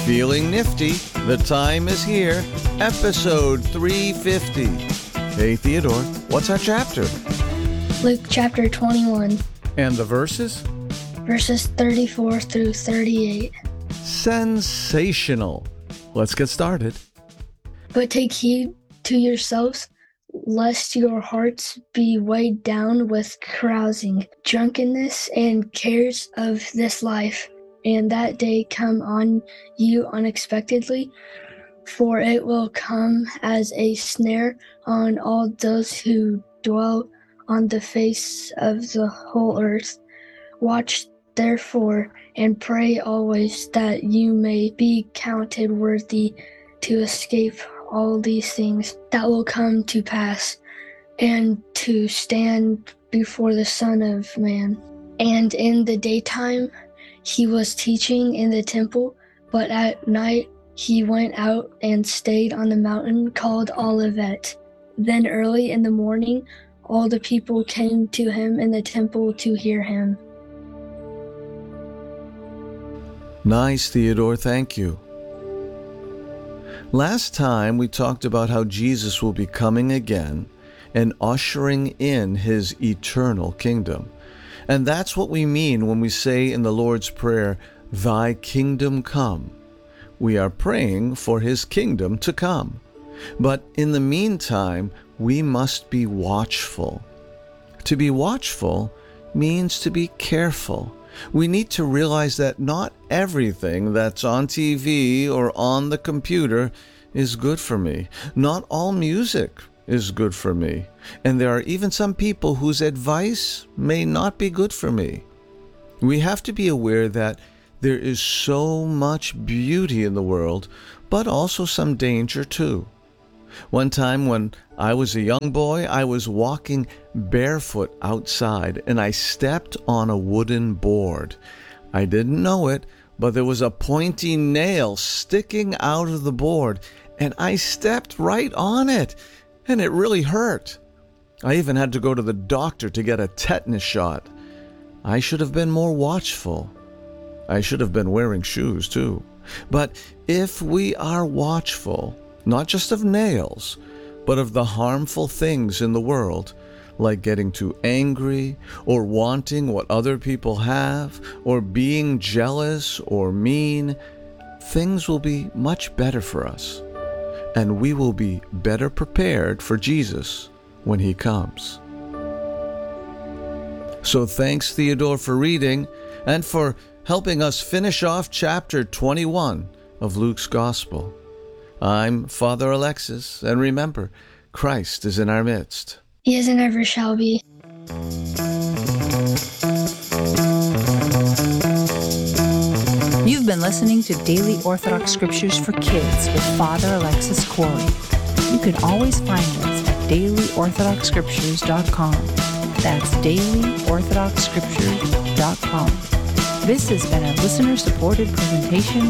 Feeling nifty? The time is here. Episode 350. Hey, Theodore, what's our chapter? Luke chapter 21, And the verses? verses 34 through 38. Sensational. Let's get started. But take heed to yourselves, lest your hearts be weighed down with carousing, drunkenness, and cares of this life, and that day come on you unexpectedly, for it will come as a snare on all those who dwell on the face of the whole earth. Watch therefore and pray always that you may be counted worthy to escape all these things that will come to pass, and to stand before the Son of Man. And in the daytime he was teaching in the temple, but at night he went out and stayed on the mountain called Olivet. Then early in the morning all the people came to him in the temple to hear him. Nice, Theodore, thank you. Last time we talked about how Jesus will be coming again and ushering in his eternal kingdom. And that's what we mean when we say in the Lord's Prayer, "Thy kingdom come." We are praying for his kingdom to come. But in the meantime, we must be watchful. To be watchful means to be careful. We need to realize that not everything that's on TV or on the computer is good for me. Not all music is good for me. And there are even some people whose advice may not be good for me. We have to be aware that there is so much beauty in the world, but also some danger too. One time when I was a young boy, I was walking barefoot outside and I stepped on a wooden board. I didn't know it, but there was a pointy nail sticking out of the board and I stepped right on it and it really hurt. I even had to go to the doctor to get a tetanus shot. I should have been more watchful. I should have been wearing shoes too. But if we are watchful, not just of nails, but of the harmful things in the world, like getting too angry, or wanting what other people have, or being jealous or mean, things will be much better for us, and we will be better prepared for Jesus when he comes. So thanks, Theodore, for reading, and for helping us finish off chapter 21 of Luke's Gospel. I'm Father Alexis, and remember, Christ is in our midst. He is and ever shall be. You've been listening to Daily Orthodox Scriptures for Kids with Father Alexis Corey. You can always find us at dailyorthodoxscriptures.com. That's dailyorthodoxscriptures.com. This has been a listener-supported presentation